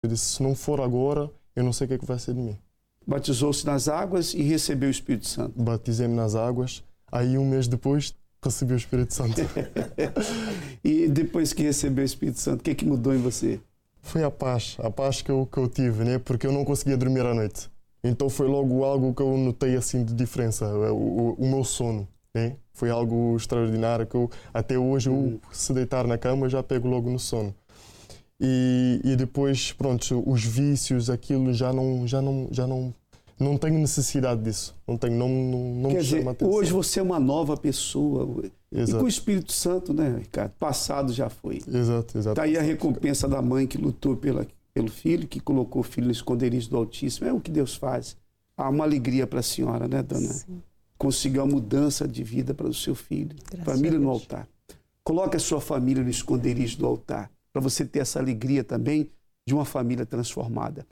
Eu disse, se não for agora, eu não sei o que é que vai ser de mim. Batizou-se nas águas e recebeu o Espírito Santo. Batizei-me nas águas, aí um mês depois recebi o Espírito Santo. E depois que recebeu o Espírito Santo, o que mudou em você? Foi a paz que eu tive, né? Porque eu não conseguia dormir à noite. Então foi logo algo que eu notei assim de diferença, o meu sono, né? Foi algo extraordinário que até hoje, se deitar na cama, já pego logo no sono. E depois, pronto, os vícios, aquilo já não tenho necessidade disso. Não Quer me dizer, chama atenção. hoje você é uma nova pessoa. Exato. E com o Espírito Santo, né, Ricardo? Passado já foi. Exato. Está aí a recompensa da mãe que lutou pelo filho, que colocou o filho no esconderijo do Altíssimo. É o que Deus faz. Há uma alegria para a senhora, né, dona? Sim. Conseguiu a mudança de vida para o seu filho. Graças Família a no Deus. altar. Coloque a sua família no esconderijo do altar, para você ter essa alegria também de uma família transformada.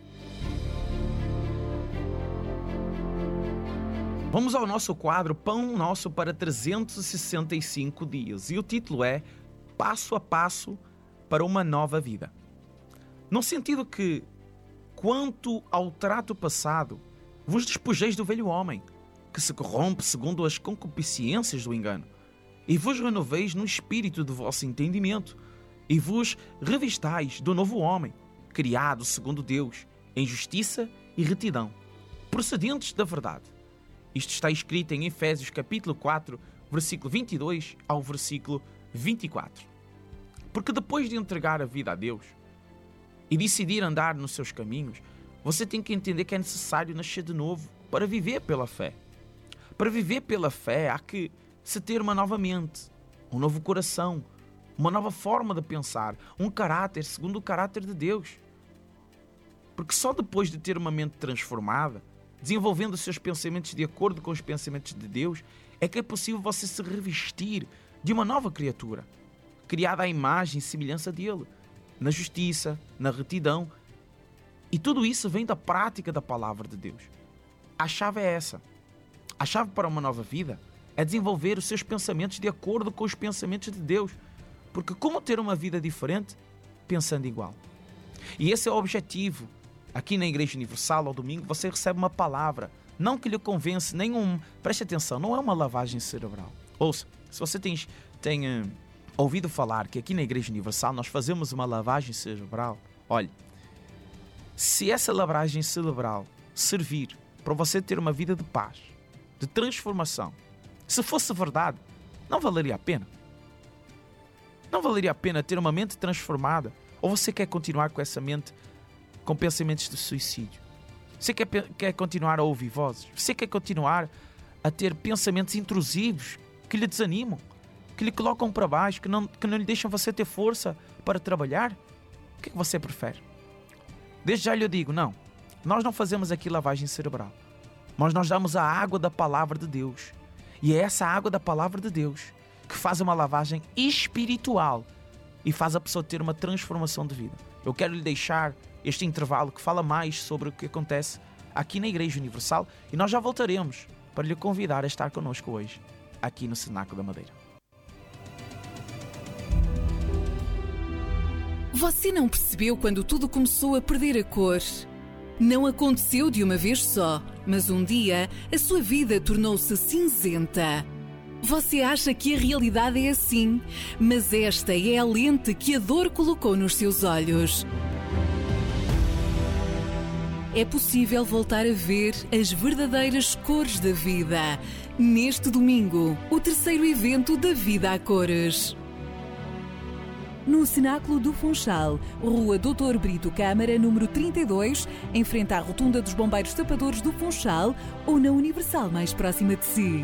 Vamos ao nosso quadro Pão Nosso para 365 dias. E o título é Passo a Passo para uma Nova Vida. No sentido que, quanto ao trato passado, vos despojeis do velho homem, que se corrompe segundo as concupiscências do engano, e vos renoveis no espírito do vosso entendimento, e vos revistais do novo homem, criado segundo Deus, em justiça e retidão, procedentes da verdade. Isto está escrito em Efésios capítulo 4, versículo 22 ao versículo 24. Porque depois de entregar a vida a Deus e decidir andar nos seus caminhos, você tem que entender que é necessário nascer de novo para viver pela fé. Para viver pela fé há que se ter uma nova mente, um novo coração, uma nova forma de pensar, um caráter segundo o caráter de Deus. Porque só depois de ter uma mente transformada, desenvolvendo os seus pensamentos de acordo com os pensamentos de Deus, é que é possível você se revestir de uma nova criatura, criada à imagem e semelhança dele, na justiça, na retidão. E tudo isso vem da prática da palavra de Deus. A chave é essa. A chave para uma nova vida é desenvolver os seus pensamentos de acordo com os pensamentos de Deus. Porque como ter uma vida diferente pensando igual? E esse é o objetivo. Aqui na Igreja Universal, ao domingo, você recebe uma palavra, não que lhe convence nenhum. Preste atenção, não é uma lavagem cerebral. Ouça, se você tem ouvido falar que aqui na Igreja Universal nós fazemos uma lavagem cerebral, olhe, se essa lavagem cerebral servir para você ter uma vida de paz, de transformação, se fosse verdade, não valeria a pena? Não valeria a pena ter uma mente transformada? Ou você quer continuar com essa mente com pensamentos de suicídio? Você quer continuar a ouvir vozes? Você quer continuar a ter pensamentos intrusivos que lhe desanimam, que lhe colocam para baixo, que não lhe deixam você ter força para trabalhar? O que é que você prefere? Desde já lhe digo, não. Nós não fazemos aqui lavagem cerebral. Mas nós damos a água da palavra de Deus. E é essa água da palavra de Deus que faz uma lavagem espiritual e faz a pessoa ter uma transformação de vida. Eu quero lhe deixar este intervalo que fala mais sobre o que acontece aqui na Igreja Universal e nós já voltaremos para lhe convidar a estar connosco hoje, aqui no Cenáculo da Madeira. Você não percebeu quando tudo começou a perder a cor? Não aconteceu de uma vez só, mas um dia a sua vida tornou-se cinzenta. Você acha que a realidade é assim, mas esta é a lente que a dor colocou nos seus olhos. É possível voltar a ver as verdadeiras cores da vida. Neste domingo, o terceiro evento da Vida a Cores. No Cenáculo do Funchal, Rua Dr. Brito Câmara, número 32, em frente à Rotunda dos Bombeiros Tapadores do Funchal ou na Universal mais próxima de si.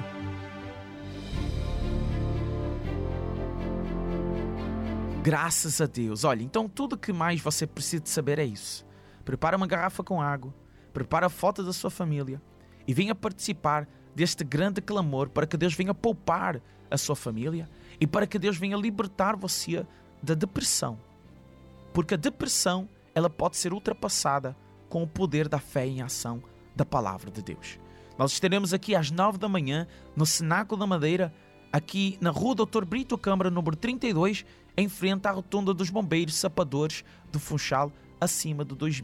Graças a Deus. Olha, então tudo o que mais você precisa de saber é isso. Prepara uma garrafa com água, prepara a foto da sua família e venha participar deste grande clamor para que Deus venha poupar a sua família e para que Deus venha libertar você da depressão. Porque a depressão, ela pode ser ultrapassada com o poder da fé em ação da palavra de Deus. Nós estaremos aqui às 9 da manhã no Cenáculo da Madeira, aqui na Rua Dr. Brito Câmara, número 32, em frente à Rotunda dos Bombeiros Sapadores do Funchal, acima de